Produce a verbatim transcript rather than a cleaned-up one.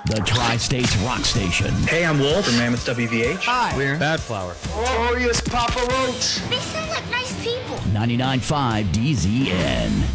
The Tri-States Rock Station. Hey, I'm Wolf from Mammoth W V H. Hi. We're Bad Flower. Glorious Papa Roach. They sound like nice people. ninety-nine point five D Z N.